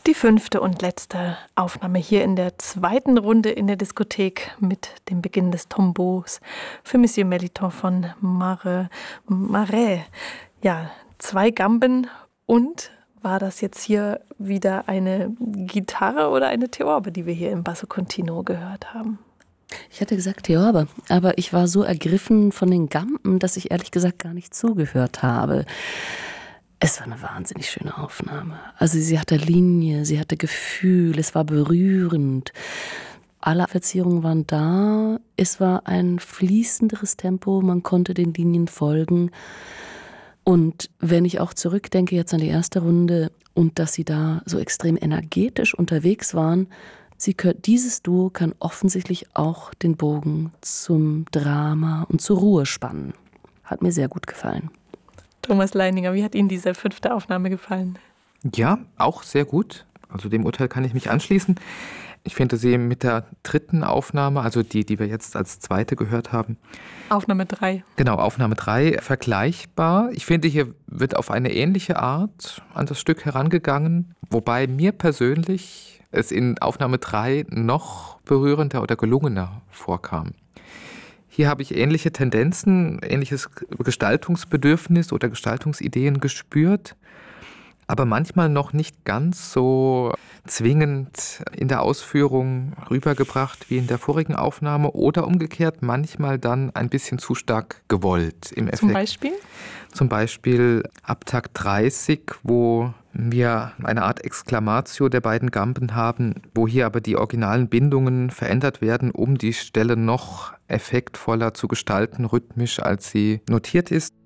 Die 5. und letzte Aufnahme hier in der 2. Runde in der Diskothek mit dem Beginn des Tombos für Monsieur Melitón von Marais. Ja, 2 Gamben und war das jetzt hier wieder eine Gitarre oder eine Theorbe, die wir hier im Basso Continuo gehört haben? Ich hatte gesagt Theorbe, aber ich war so ergriffen von den Gamben, dass ich ehrlich gesagt gar nicht zugehört habe. Es war eine wahnsinnig schöne Aufnahme. Also sie hatte Linie, sie hatte Gefühl, es war berührend. Alle Verzierungen waren da, es war ein fließenderes Tempo, man konnte den Linien folgen. Und wenn ich auch zurückdenke jetzt an die erste Runde und dass sie da so extrem energetisch unterwegs waren, dieses Duo kann offensichtlich auch den Bogen zum Drama und zur Ruhe spannen. Hat mir sehr gut gefallen. Thomas Leininger, wie hat Ihnen diese 5. Aufnahme gefallen? Ja, auch sehr gut. Also dem Urteil kann ich mich anschließen. Ich finde sie mit der 3. Aufnahme, also die wir jetzt als 2. gehört haben. Aufnahme 3. Genau, Aufnahme 3, vergleichbar. Ich finde, hier wird auf eine ähnliche Art an das Stück herangegangen, wobei mir persönlich es in Aufnahme 3 noch berührender oder gelungener vorkam. Hier habe ich ähnliche Tendenzen, ähnliches Gestaltungsbedürfnis oder Gestaltungsideen gespürt, aber manchmal noch nicht ganz so zwingend in der Ausführung rübergebracht wie in der vorigen Aufnahme oder umgekehrt manchmal dann ein bisschen zu stark gewollt im Effekt. Zum Beispiel? Zum Beispiel ab Takt 30, wo wir eine Art Exklamatio der beiden Gamben haben, wo hier aber die originalen Bindungen verändert werden, um die Stelle noch effektvoller zu gestalten, rhythmisch, als sie notiert ist.